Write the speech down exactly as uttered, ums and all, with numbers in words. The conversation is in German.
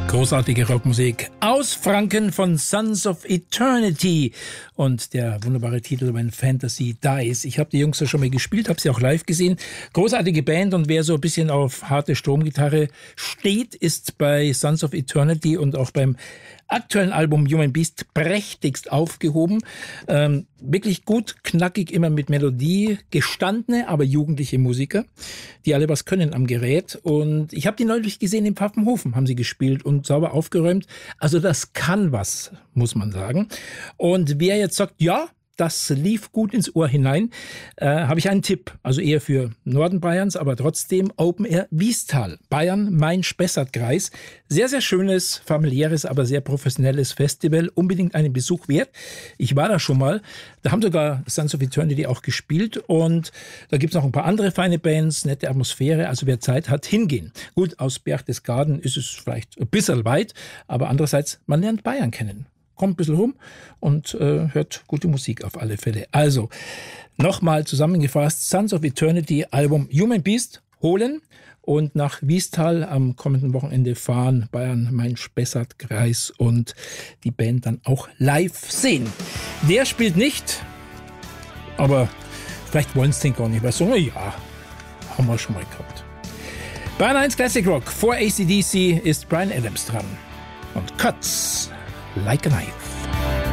Großartige Rockmusik aus Franken von Sons of Eternity und der wunderbare Titel When Fantasy Dies. Ich habe die Jungs ja schon mal gespielt, habe sie auch live gesehen. Großartige Band, und wer so ein bisschen auf harte Stromgitarre steht, ist bei Sons of Eternity und auch beim aktuellen Album Human Beast prächtigst aufgehoben. Ähm, wirklich gut, knackig, immer mit Melodie. Gestandene, aber jugendliche Musiker, die alle was können am Gerät. Und ich habe die neulich gesehen in Pfaffenhofen, haben sie gespielt und sauber aufgeräumt. Also das kann was, muss man sagen. Und wer jetzt sagt, ja, das lief gut ins Ohr hinein, äh, habe ich einen Tipp. Also eher für Norden Bayerns, aber trotzdem Open Air Wiestal. Bayern, Main-Spessart-Kreis. Sehr, sehr schönes, familiäres, aber sehr professionelles Festival. Unbedingt einen Besuch wert. Ich war da schon mal. Da haben sogar Sons of Eternity auch gespielt. Und da gibt's noch ein paar andere feine Bands, nette Atmosphäre. Also wer Zeit hat, hingehen. Gut, aus Berchtesgaden ist es vielleicht ein bisschen weit, aber andererseits, man lernt Bayern kennen. Kommt ein bisschen rum und äh, hört gute Musik auf alle Fälle. Also, nochmal zusammengefasst, Sons of Eternity Album Human Beast holen und nach Wiestal am kommenden Wochenende fahren, Bayern, Main-Spessart-Kreis, und die Band dann auch live sehen. Der spielt nicht, aber vielleicht wollen sie den gar nicht, weil so, na ja, haben wir schon mal gehabt. Bayern eins Classic Rock, vor A C D C ist Bryan Adams dran und Cuts Like a Knife.